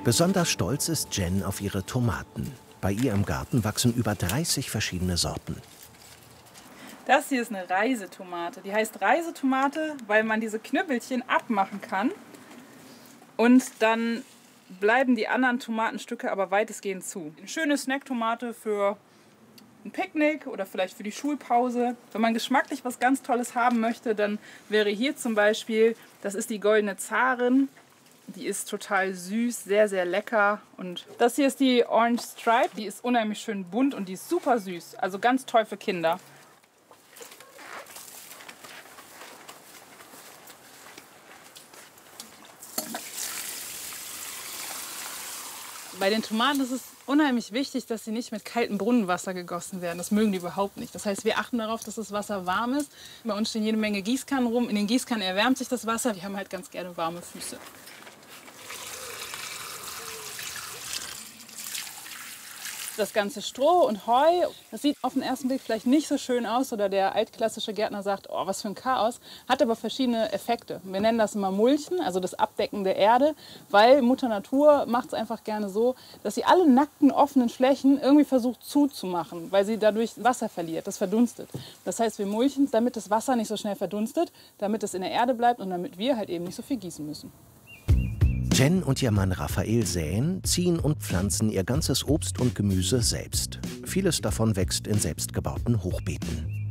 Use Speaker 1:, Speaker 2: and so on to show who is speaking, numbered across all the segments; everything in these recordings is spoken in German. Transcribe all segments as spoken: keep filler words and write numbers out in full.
Speaker 1: Besonders stolz ist Jen auf ihre Tomaten. Bei ihr im Garten wachsen über dreißig verschiedene Sorten.
Speaker 2: Das hier ist eine Reisetomate. Die heißt Reisetomate, weil man diese Knüppelchen abmachen kann. Und dann bleiben die anderen Tomatenstücke aber weitestgehend zu. Eine schöne Snacktomate für ein Picknick oder vielleicht für die Schulpause. Wenn man geschmacklich was ganz Tolles haben möchte, dann wäre hier zum Beispiel, das ist die goldene Zarin. Die ist total süß, sehr, sehr lecker. Und das hier ist die Orange Stripe. Die ist unheimlich schön bunt und die ist super süß. Also ganz toll für Kinder. Bei den Tomaten ist es unheimlich wichtig, dass sie nicht mit kaltem Brunnenwasser gegossen werden. Das mögen die überhaupt nicht. Das heißt, wir achten darauf, dass das Wasser warm ist. Bei uns stehen jede Menge Gießkannen rum. In den Gießkannen erwärmt sich das Wasser. Die haben halt ganz gerne warme Füße. Das ganze Stroh und Heu, das sieht auf den ersten Blick vielleicht nicht so schön aus oder der altklassische Gärtner sagt, oh, was für ein Chaos, hat aber verschiedene Effekte. Wir nennen das immer Mulchen, also das Abdecken der Erde, weil Mutter Natur macht es einfach gerne so, dass sie alle nackten, offenen Flächen irgendwie versucht zuzumachen, weil sie dadurch Wasser verliert, das verdunstet. Das heißt, wir mulchen, damit das Wasser nicht so schnell verdunstet, damit es in der Erde bleibt und damit wir halt eben nicht so viel gießen müssen.
Speaker 1: Jen und ihr Mann Raphael säen, ziehen und pflanzen ihr ganzes Obst und Gemüse selbst. Vieles davon wächst in selbstgebauten Hochbeeten.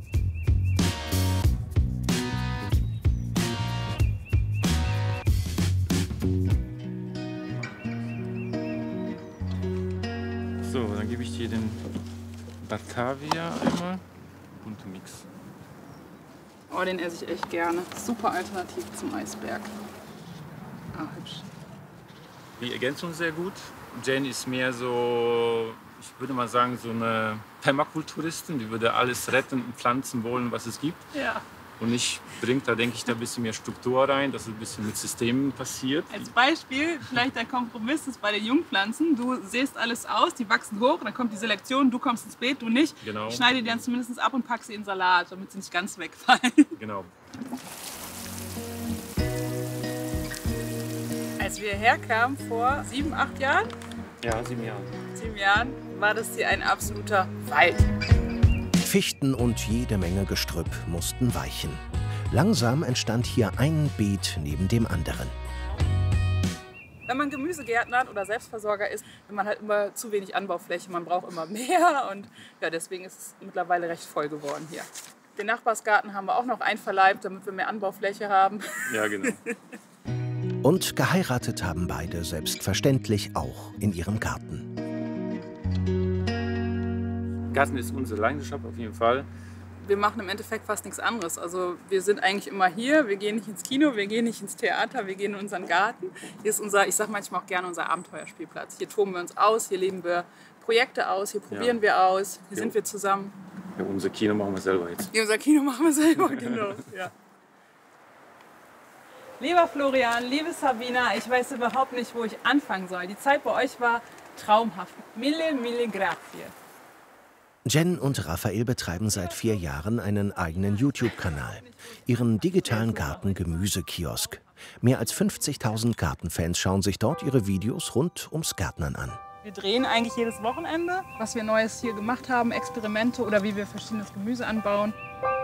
Speaker 3: So, dann gebe ich dir den Batavia einmal und den Mix.
Speaker 2: Oh, den esse ich echt gerne. Super Alternative zum Eisberg. Ah, hübsch.
Speaker 3: Die ergänzen uns sehr gut. Jen ist mehr so, ich würde mal sagen, so eine Permakulturistin. Die würde alles retten und pflanzen wollen, was es gibt.
Speaker 2: Ja.
Speaker 3: Und ich bringe da, denke ich, da ein bisschen mehr Struktur rein, dass es ein bisschen mit Systemen passiert.
Speaker 2: Als Beispiel, vielleicht der Kompromiss ist bei den Jungpflanzen. Du säst alles aus, die wachsen hoch, dann kommt die Selektion, du kommst ins Beet, du nicht.
Speaker 3: Genau.
Speaker 2: Ich schneide die dann zumindest ab und packe sie in Salat, damit sie nicht ganz wegfallen.
Speaker 3: Genau.
Speaker 2: Als wir herkamen vor sieben, acht Jahren,
Speaker 3: Ja, sieben Jahre.
Speaker 2: sieben Jahren, war das hier ein absoluter Wald.
Speaker 1: Fichten und jede Menge Gestrüpp mussten weichen. Langsam entstand hier ein Beet neben dem anderen.
Speaker 2: Wenn man Gemüsegärtner hat oder Selbstversorger ist, hat man halt immer zu wenig Anbaufläche, man braucht immer mehr und ja, deswegen ist es mittlerweile recht voll geworden hier. Den Nachbarsgarten haben wir auch noch einverleibt, damit wir mehr Anbaufläche haben.
Speaker 3: Ja, genau.
Speaker 1: Und geheiratet haben beide selbstverständlich auch in ihrem Garten.
Speaker 3: Garten ist unsere Leidenschaft auf jeden Fall.
Speaker 2: Wir machen im Endeffekt fast nichts anderes. Also wir sind eigentlich immer hier, wir gehen nicht ins Kino, wir gehen nicht ins Theater, wir gehen in unseren Garten. Hier ist unser, ich sage manchmal auch gerne, unser Abenteuerspielplatz. Hier toben wir uns aus, hier leben wir Projekte aus, hier probieren
Speaker 3: Ja.
Speaker 2: wir aus, hier
Speaker 3: Jo.
Speaker 2: sind wir zusammen.
Speaker 3: Ja, unser Kino machen wir selber jetzt.
Speaker 2: Ja, unser Kino machen wir selber, genau. Ja. Lieber Florian, liebe Sabina, ich weiß überhaupt nicht, wo ich anfangen soll. Die Zeit bei euch war traumhaft. Mille, mille grazie.
Speaker 1: Jen und Raphael betreiben seit vier Jahren einen eigenen YouTube-Kanal, ihren digitalen Garten-Gemüsekiosk. Mehr als fünfzigtausend Gartenfans schauen sich dort ihre Videos rund ums Gärtnern an.
Speaker 2: Wir drehen eigentlich jedes Wochenende, was wir Neues hier gemacht haben, Experimente oder wie wir verschiedenes Gemüse anbauen.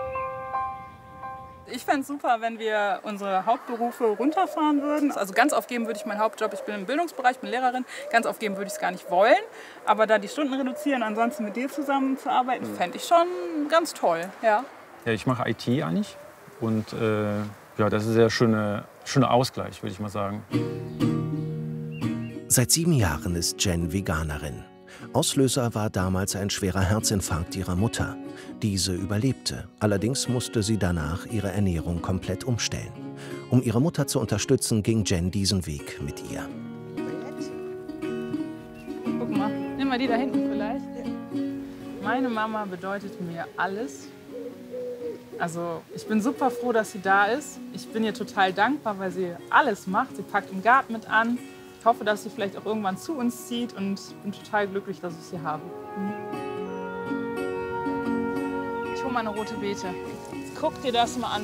Speaker 2: Ich fände es super, wenn wir unsere Hauptberufe runterfahren würden. Also ganz aufgeben würde ich meinen Hauptjob, ich bin im Bildungsbereich, ich bin Lehrerin, ganz aufgeben würde ich es gar nicht wollen. Aber da die Stunden reduzieren, ansonsten mit dir zusammenzuarbeiten, fände ich schon ganz toll. Ja.
Speaker 3: Ja, ich mache I T eigentlich und äh, ja, das ist ein sehr schöner schöner Ausgleich, würde ich mal sagen.
Speaker 1: Seit sieben Jahren ist Jen Veganerin. Auslöser war damals ein schwerer Herzinfarkt ihrer Mutter. Diese überlebte. Allerdings musste sie danach ihre Ernährung komplett umstellen. Um ihre Mutter zu unterstützen, ging Jen diesen Weg mit ihr.
Speaker 2: Guck mal, nimm mal die da hinten vielleicht. Meine Mama bedeutet mir alles. Also ich bin super froh, dass sie da ist. Ich bin ihr total dankbar, weil sie alles macht. Sie packt den Garten mit an. Ich hoffe, dass sie vielleicht auch irgendwann zu uns zieht und bin total glücklich, dass ich sie habe. Ich hole mal eine rote Beete. Guck dir das mal an.